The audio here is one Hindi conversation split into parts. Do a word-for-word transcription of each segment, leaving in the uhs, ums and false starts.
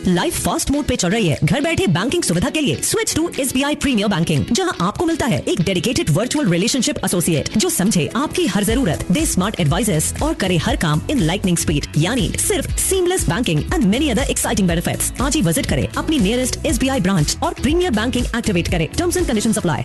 लाइफ फास्ट मोड पे चल रही है। घर बैठे बैंकिंग सुविधा के लिए switch to SBI premiere banking, जहां आपको मिलता है एक डेडिकेटेड वर्चुअल रिलेशनशिप एसोसिएट जो समझे आपकी हर जरूरत, दे स्मार्ट एडवाइजर्स और करे हर काम इन लाइटनिंग स्पीड, यानी सिर्फ seamless banking and many other exciting benefits. आज ही विजिट करें अपनी नियरेस्ट एसबीआई ब्रांच और प्रीमियर बैंकिंग एक्टिवेट करें। Terms and conditions apply.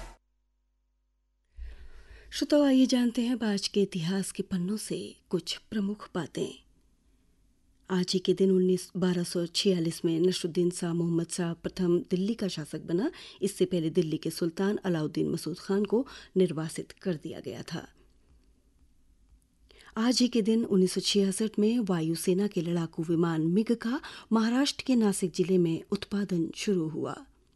श्रोताओ, आइए जानते हैं आज के इतिहास के पन्नों से कुछ प्रमुख बातें। आज ही के दिन उन्नीस बारह सौ छियालीस में नसरुद्दीन शाह मोहम्मद शाह प्रथम दिल्ली का शासक बना। इससे पहले दिल्ली के सुल्तान अलाउद्दीन मसूद खान को निर्वासित कर दिया गया था। आज ही के दिन उन्नीस सौ छियासठ में वायुसेना के लड़ाकू विमान मिग का महाराष्ट्र के नासिक जिले में उत्पादन शुरू हुआ।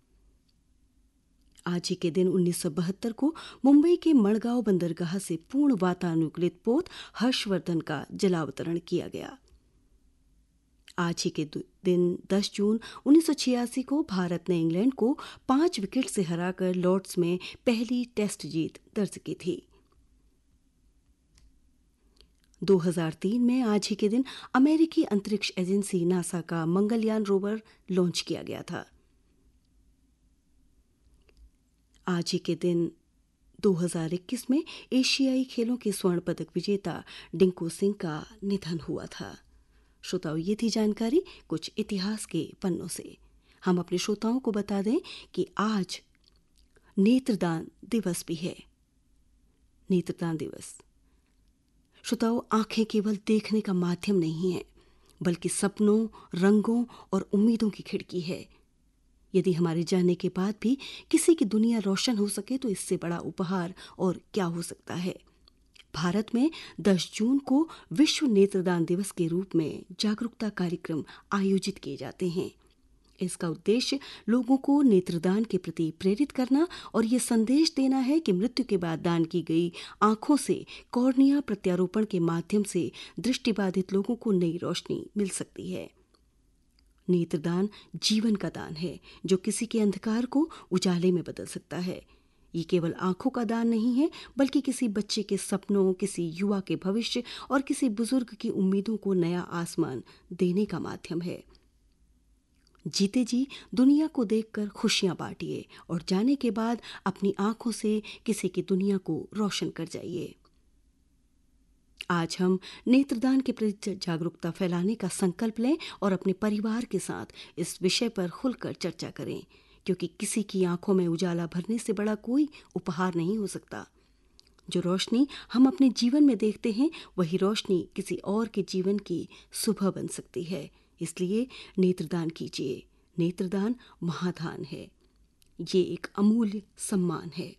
आज ही के दिन उन्नीस सौ बहत्तर को मुंबई के मड़गांव बंदरगाह से पूर्ण वातानुकूलित पोत हर्षवर्धन का जलावतरण किया गया। आज ही के दिन दस जून उन्नीस सौ छियासी को भारत ने इंग्लैंड को पांच विकेट से हराकर लॉर्ड्स में पहली टेस्ट जीत दर्ज की थी। दो हज़ार तीन में आज ही के दिन अमेरिकी अंतरिक्ष एजेंसी नासा का मंगलयान रोवर लॉन्च किया गया था। आज ही के दिन दो हज़ार इक्कीस में एशियाई खेलों के स्वर्ण पदक विजेता डिंकू सिंह का निधन हुआ था। श्रोताओं, ये थी जानकारी कुछ इतिहास के पन्नों से। हम अपने श्रोताओं को बता दें कि आज नेत्रदान दिवस भी है। नेत्रदान दिवस श्रोताओं, आंखें केवल देखने का माध्यम नहीं है, बल्कि सपनों, रंगों और उम्मीदों की खिड़की है। यदि हमारे जाने के बाद भी किसी की दुनिया रोशन हो सके तो इससे बड़ा उपहार और क्या हो सकता है। भारत में दस जून को विश्व नेत्रदान दिवस के रूप में जागरूकता कार्यक्रम आयोजित किए जाते हैं। इसका उद्देश्य लोगों को नेत्रदान के प्रति प्रेरित करना और ये संदेश देना है कि मृत्यु के बाद दान की गई आंखों से कॉर्निया प्रत्यारोपण के माध्यम से दृष्टिबाधित लोगों को नई रोशनी मिल सकती है। नेत्रदान जीवन का दान है जो किसी के अंधकार को उजाले में बदल सकता है। ये केवल आंखों का दान नहीं है, बल्कि किसी बच्चे के सपनों, किसी युवा के भविष्य और किसी बुजुर्ग की उम्मीदों को नया आसमान देने का माध्यम है। जीते जी दुनिया को देखकर खुशियां बांटिए और जाने के बाद अपनी आंखों से किसी की दुनिया को रोशन कर जाइए। आज हम नेत्रदान के प्रति जागरूकता फैलाने का संकल्प लें और अपने परिवार के साथ इस विषय पर खुलकर चर्चा करें, क्योंकि किसी की आंखों में उजाला भरने से बड़ा कोई उपहार नहीं हो सकता। जो रोशनी हम अपने जीवन में देखते हैं, वही रोशनी किसी और के जीवन की सुबह बन सकती है। इसलिए नेत्रदान कीजिए। नेत्रदान महादान है। ये एक अमूल्य सम्मान है।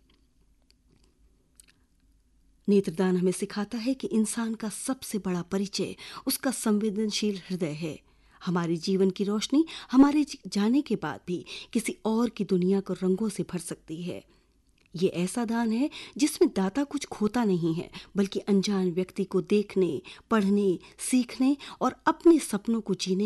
नेत्रदान हमें सिखाता है कि इंसान का सबसे बड़ा परिचय उसका संवेदनशील हृदय है। हमारे जीवन की रोशनी हमारे जाने के बाद भी किसी और की दुनिया को रंगों से भर सकती है। ये ऐसा दान है जिसमें दाता कुछ खोता नहीं है, बल्कि अनजान व्यक्ति को देखने, पढ़ने, सीखने और अपने सपनों को जीने